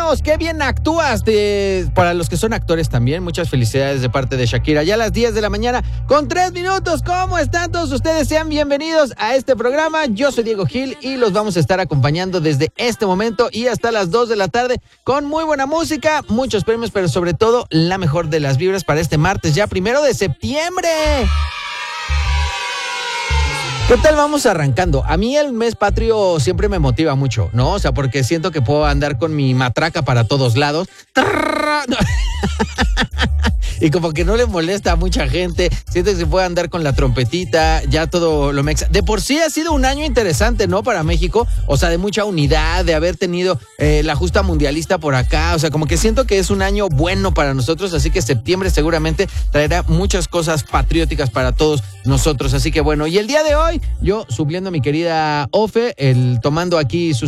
Vamos, qué bien actúas. Para los que son actores también, muchas felicidades de parte de Shakira. Ya a las 10 de la mañana con 3 minutos. ¿Cómo están todos ustedes? Sean bienvenidos a este programa. Yo soy Diego Gil y los vamos a estar acompañando desde este momento y hasta las 2 de la tarde con muy buena música, muchos premios, pero sobre todo la mejor de las vibras para este martes, ya 1 de septiembre. ¿Qué tal vamos arrancando? A mí el mes patrio siempre me motiva mucho, ¿no? O sea, porque siento que puedo andar con mi matraca para todos lados. Y como que no le molesta a mucha gente. Siento que se puede andar con la trompetita, ya todo lo mexa. De por sí ha sido un año interesante, ¿no? Para México, o sea, de mucha unidad, de haber tenido la justa mundialista por acá. O sea, como que siento que es un año bueno para nosotros, así que septiembre seguramente traerá muchas cosas patrióticas para todos nosotros. Así que bueno, y el día de hoy, yo supliendo a mi querida Ofe, tomando aquí sus